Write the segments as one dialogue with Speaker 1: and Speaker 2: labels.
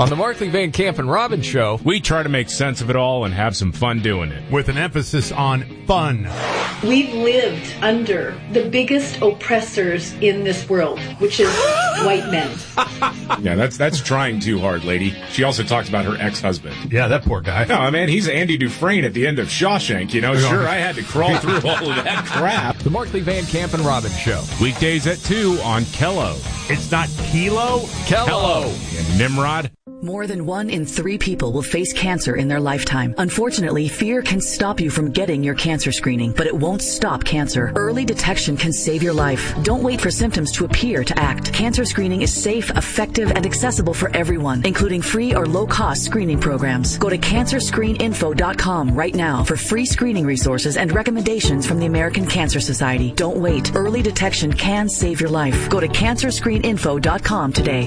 Speaker 1: On the Markley, Van Camp, and Robbins Show,
Speaker 2: we try to make sense of it all and have some fun doing it.
Speaker 3: With an emphasis on fun.
Speaker 4: We've lived under the biggest oppressors in this world, which is white men.
Speaker 2: Yeah, that's trying too hard, lady. She also talks about her ex-husband.
Speaker 3: Yeah, that poor guy.
Speaker 2: No, man, he's Andy Dufresne at the end of Shawshank, you know. Sure, I had to crawl through all of that crap.
Speaker 1: The Markley, Van Camp, and Robbins Show.
Speaker 2: Weekdays at 2 on Kello.
Speaker 3: It's not Kilo?
Speaker 2: Kello. And Nimrod.
Speaker 5: More than 1 in 3 people will face cancer in their lifetime. Unfortunately, fear can stop you from getting your cancer screening, but it won't stop cancer. Early detection can save your life. Don't wait for symptoms to appear to act. Cancer screening is safe, effective, and accessible for everyone, including free or low-cost screening programs. Go to cancerscreeninfo.com right now for free screening resources and recommendations from the American Cancer Society. Don't wait. Early detection can save your life. Go to cancerscreeninfo.com today.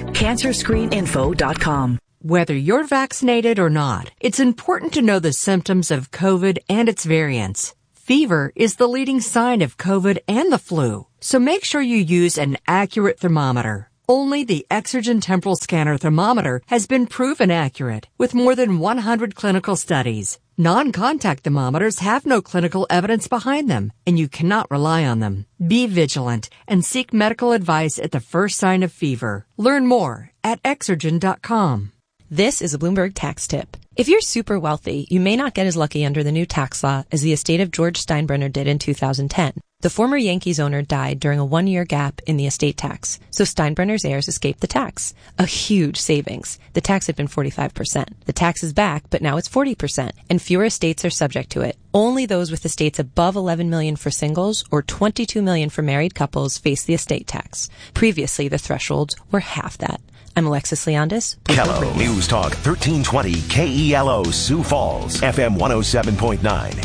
Speaker 5: cancerscreeninfo.com.
Speaker 6: Whether you're vaccinated or not, it's important to know the symptoms of COVID and its variants. Fever is the leading sign of COVID and the flu, so make sure you use an accurate thermometer. Only the Exergen Temporal Scanner thermometer has been proven accurate with more than 100 clinical studies. Non-contact thermometers have no clinical evidence behind them, and you cannot rely on them. Be vigilant and seek medical advice at the first sign of fever. Learn more at Exergen.com.
Speaker 7: This is a Bloomberg tax tip. If you're super wealthy, you may not get as lucky under the new tax law as the estate of George Steinbrenner did in 2010. The former Yankees owner died during a 1-year gap in the estate tax, so Steinbrenner's heirs escaped the tax. A huge savings. The tax had been 45%. The tax is back, but now it's 40%, and fewer estates are subject to it. Only those with estates above $11 million for singles or $22 million for married couples face the estate tax. Previously, the thresholds were half that. I'm Alexis Leondis.
Speaker 8: Kello News Talk 1320 KELO Sioux Falls, FM 107.9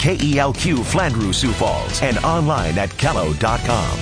Speaker 8: KELQ Flandreau Sioux Falls, and online at Kello.com.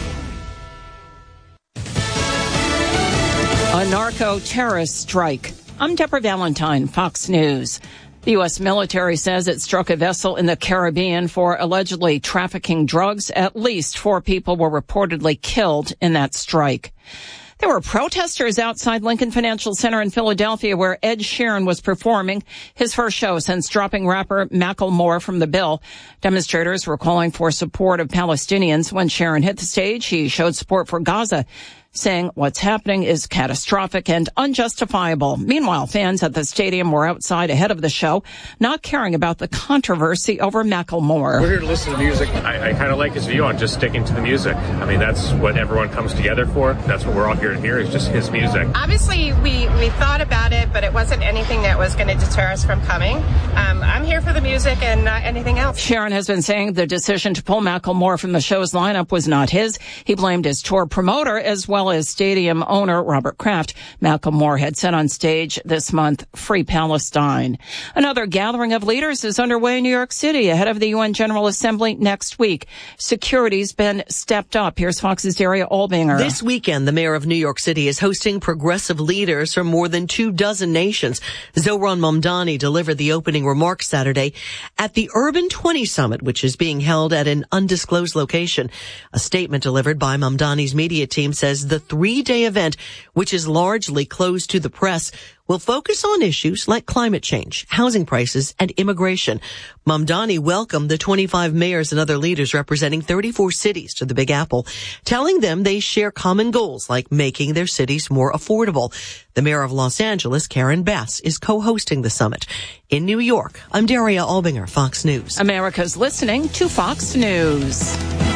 Speaker 9: A narco-terrorist strike. I'm Deborah Valentine, Fox News. The U.S. military says it struck a vessel in the Caribbean for allegedly trafficking drugs. At least 4 people were reportedly killed in that strike. There were protesters outside Lincoln Financial Center in Philadelphia where Ed Sheeran was performing his first show since dropping rapper Macklemore from the bill. Demonstrators were calling for support of Palestinians. When Sheeran hit the stage, he showed support for Gaza, saying what's happening is catastrophic and unjustifiable. Meanwhile, fans at the stadium were outside ahead of the show, not caring about the controversy over Macklemore.
Speaker 10: We're here to listen to music. I kind of like his view on just sticking to the music. I mean, that's what everyone comes together for. That's what we're all here to hear, is just his music.
Speaker 11: Obviously, we thought about it, but it wasn't anything that was going to deter us from coming. I'm here for the music and not anything else.
Speaker 9: Sheeran has been saying the decision to pull Macklemore from the show's lineup was not his. He blamed his tour promoter as well as stadium owner Robert Kraft. Macklemore had said on stage this month, "Free Palestine." Another gathering of leaders is underway in New York City ahead of the UN General Assembly next week. Security's been stepped up. Here's Fox's Daria Olbinger.
Speaker 12: This weekend, the mayor of New York City is hosting progressive leaders from more than 24 nations. Zohran Mamdani delivered the opening remarks Saturday at the Urban 20 Summit, which is being held at an undisclosed location. A statement delivered by Mamdani's media team says the 3-day event, which is largely closed to the press, will focus on issues like climate change, housing prices, and immigration. Mamdani welcomed the 25 mayors and other leaders representing 34 cities to the Big Apple, telling them they share common goals like making their cities more affordable. The mayor of Los Angeles, Karen Bass, is co-hosting the summit. In New York, I'm Daria Olbinger, Fox News.
Speaker 9: America's listening to Fox News.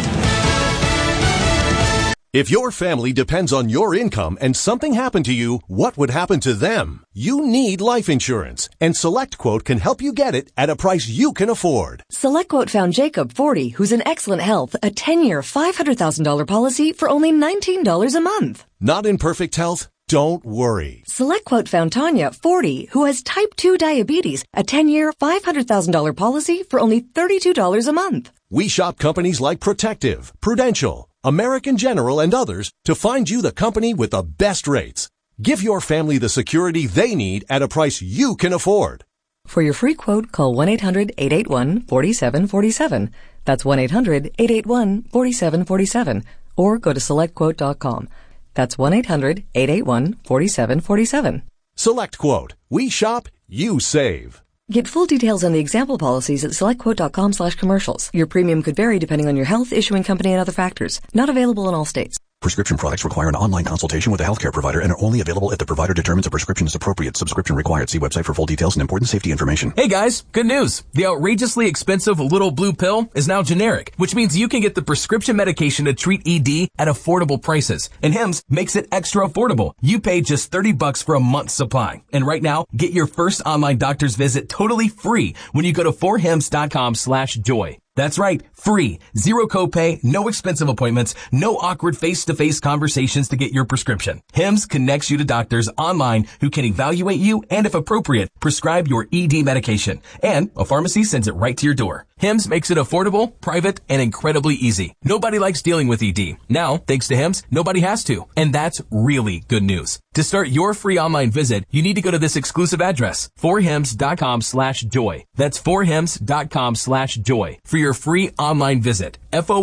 Speaker 13: If your family depends on your income and something happened to you, what would happen to them? You need life insurance, and SelectQuote can help you get it at a price you can afford.
Speaker 14: SelectQuote found Jacob, 40, who's in excellent health, a 10-year, $500,000 policy for only $19 a month.
Speaker 13: Not in perfect health? Don't worry.
Speaker 14: SelectQuote found Tanya, 40, who has type 2 diabetes, a 10-year, $500,000 policy for only $32 a month.
Speaker 13: We shop companies like Protective, Prudential, American General, and others to find you the company with the best rates. Give your family the security they need at a price you can afford.
Speaker 14: For your free quote, call 1-800-881-4747. That's 1-800-881-4747. Or go to SelectQuote.com. That's 1-800-881-4747.
Speaker 13: SelectQuote. We shop, you save.
Speaker 14: Get full details on the example policies at selectquote.com/commercials. Your premium could vary depending on your health, issuing company, and other factors. Not available in all states.
Speaker 15: Prescription products require an online consultation with a healthcare provider and are only available if the provider determines a prescription is appropriate. Subscription required. See website for full details and important safety information.
Speaker 16: Hey guys, good news. The outrageously expensive little blue pill is now generic, which means you can get the prescription medication to treat ED at affordable prices. And Hims makes it extra affordable. You pay just $30 for a month's supply. And right now, get your first online doctor's visit totally free when you go to forhims.com/joy. That's right, free, zero copay, no expensive appointments, no awkward face-to-face conversations to get your prescription. Hims connects you to doctors online who can evaluate you and, if appropriate, prescribe your ED medication. And a pharmacy sends it right to your door. Hims makes it affordable, private, and incredibly easy. Nobody likes dealing with ED. Now, thanks to Hims, nobody has to. And that's really good news. To start your free online visit, you need to go to this exclusive address, forhims.com/joy. That's forhims.com/joy for your free online visit.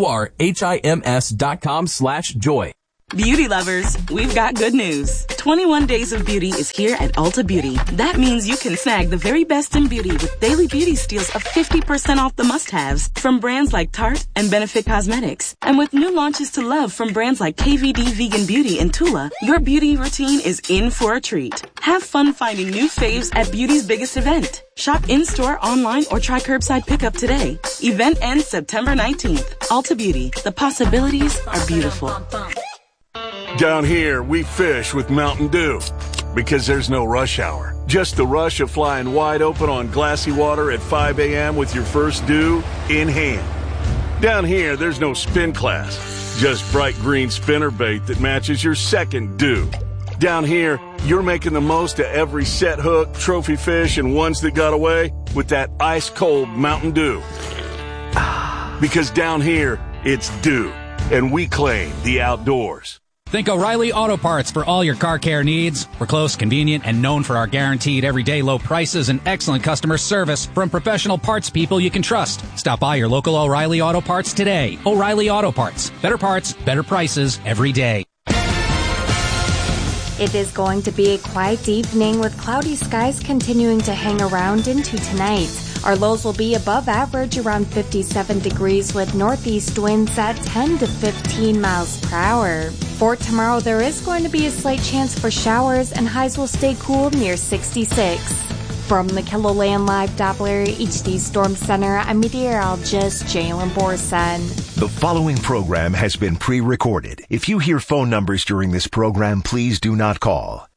Speaker 16: forhims.com/joy.
Speaker 17: Beauty lovers, we've got good news. 21 Days of Beauty is here at Ulta Beauty. That means you can snag the very best in beauty with daily beauty steals of 50% off the must-haves from brands like Tarte and Benefit Cosmetics. And with new launches to love from brands like KVD Vegan Beauty and Tula, your beauty routine is in for a treat. Have fun finding new faves at beauty's biggest event. Shop in-store, online, or try curbside pickup today. Event ends September 19th. Ulta Beauty. The possibilities are beautiful.
Speaker 18: Down here, we fish with Mountain Dew because there's no rush hour. Just the rush of flying wide open on glassy water at 5 a.m. with your first dew in hand. Down here, there's no spin class, just bright green spinnerbait that matches your second dew. Down here, you're making the most of every set hook, trophy fish, and ones that got away with that ice-cold Mountain Dew. Because down here, it's dew, and we claim the outdoors.
Speaker 19: Think O'Reilly Auto Parts for all your car care needs. We're close, convenient, and known for our guaranteed everyday low prices and excellent customer service from professional parts people you can trust. Stop by your local O'Reilly Auto Parts today. O'Reilly Auto Parts. Better parts, better prices every day.
Speaker 20: It is going to be a quiet evening with cloudy skies continuing to hang around into tonight. Our lows will be above average around 57 degrees with northeast winds at 10 to 15 miles per hour. For tomorrow, there is going to be a slight chance for showers and highs will stay cool near 66. From the KELOLAND Live Doppler HD Storm Center, I'm meteorologist Jalen Borson.
Speaker 8: The following program has been pre-recorded. If you hear phone numbers during this program, please do not call.